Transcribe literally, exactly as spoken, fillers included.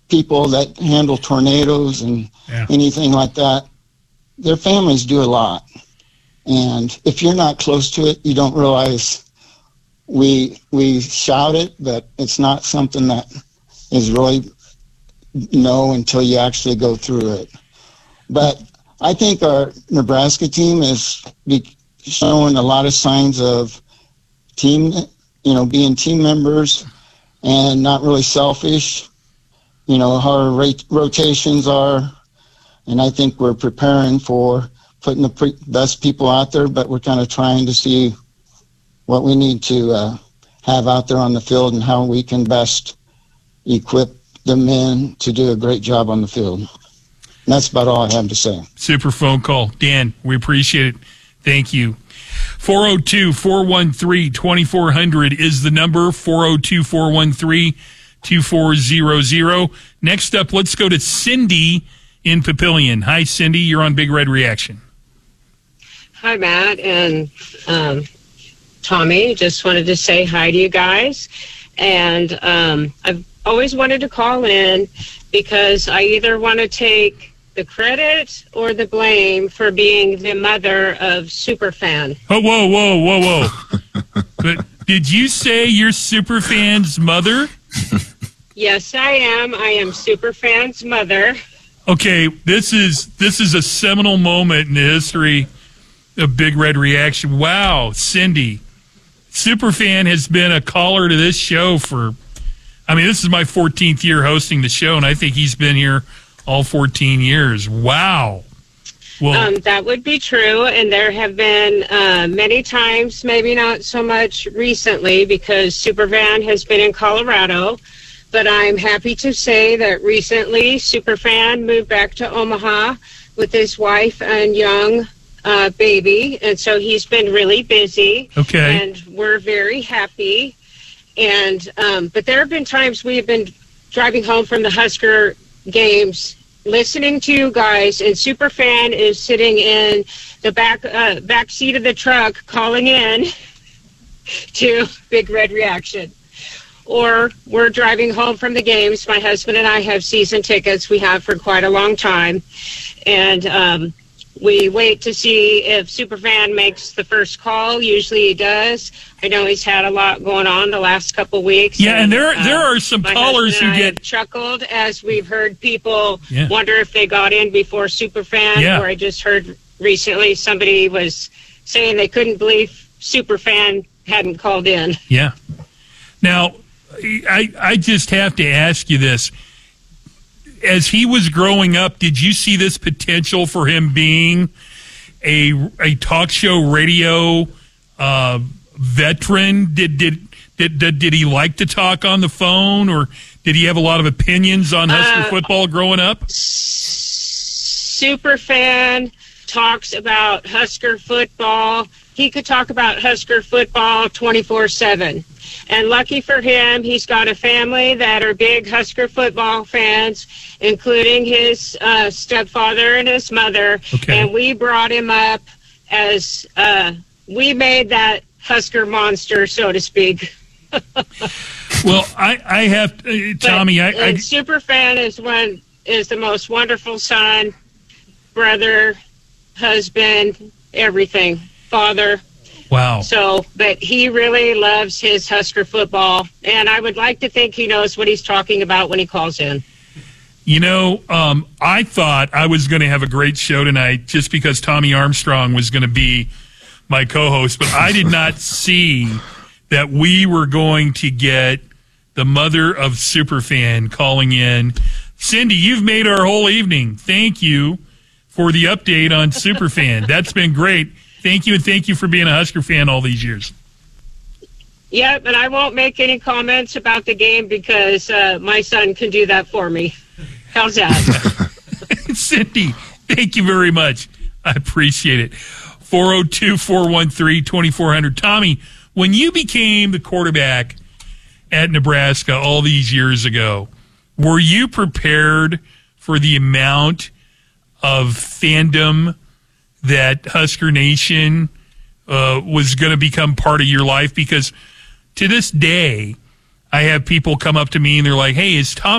people that handle tornadoes and yeah. anything like that, their families do a lot. And if you're not close to it, you don't realize we we shout it, but it's not something that is really know until you actually go through it. But I think our Nebraska team is be showing a lot of signs of team, you know, being team members and not really selfish. You know, how our rate, rotations are. And I think we're preparing for putting the pre- best people out there, but we're kind of trying to see what we need to uh, have out there on the field and how we can best equip the men to do a great job on the field. And that's about all I have to say. Super phone call. Dan, we appreciate it. Thank you. four oh two, four one three, two four zero zero is the number, four oh two, four one three, two four zero zero. Next up, let's go to Cindy in Papillion. Hi, Cindy. You're on Big Red Reaction. Hi, Matt and um, Tommy. Just wanted to say hi to you guys. And um, I've always wanted to call in because I either want to take the credit or the blame for being the mother of Superfan. Oh, whoa, whoa, whoa, whoa. But did you say you're Superfan's mother? Yes, I am. I am Superfan's mother. Okay, this is this is a seminal moment in the history of Big Red Reaction. Wow, Cindy. Superfan has been a caller to this show for, I mean, this is my fourteenth year hosting the show, and I think he's been here all fourteen years. Wow. Well, um, that would be true, and there have been uh, many times, maybe not so much recently, because Superfan has been in Colorado, but I'm happy to say that recently Superfan moved back to Omaha with his wife and young uh, baby, and so he's been really busy. Okay. And we're very happy. And um, but there have been times we have been driving home from the Husker games, listening to you guys, and Superfan is sitting in the back uh, back seat of the truck calling in to Big Red Reaction. Or we're driving home from the games. My husband and I have season tickets we have for quite a long time. And um, we wait to see if Superfan makes the first call. Usually he does. I know he's had a lot going on the last couple weeks. Yeah, and, and there uh, there are some callers who I get have chuckled as we've heard people yeah. wonder if they got in before Superfan. Yeah. Or I just heard recently somebody was saying they couldn't believe Superfan hadn't called in. Yeah. Now, I I just have to ask you this. As he was growing up, did you see this potential for him being a a talk show radio uh, veteran? Did, did did did did he like to talk on the phone, or did he have a lot of opinions on Husker uh, football growing up? Superfan talks about Husker football. He could talk about Husker football twenty-four seven. And lucky for him, he's got a family that are big Husker football fans, including his uh, stepfather and his mother. Okay. And we brought him up as uh, we made that Husker monster, so to speak. Well, I, I have, uh, Tommy, but, I, I... Superfan is one is the most wonderful son, brother, husband, everything, father. Wow. So, but he really loves his Husker football, and I would like to think he knows what he's talking about when he calls in. You know, um, I thought I was going to have a great show tonight just because Tommy Armstrong was going to be my co-host, but I did not see that we were going to get the mother of Superfan calling in. Cindy, you've made our whole evening. Thank you for the update on Superfan. That's been great. Thank you, and thank you for being a Husker fan all these years. Yeah, but I won't make any comments about the game because uh, my son can do that for me. How's that? Cindy, thank you very much. I appreciate it. four oh two, four one three, two four zero zero. Tommy, when you became the quarterback at Nebraska all these years ago, were you prepared for the amount of fandom that Husker Nation uh, was going to become part of your life? Because to this day, I have people come up to me and they're like, hey, is Tom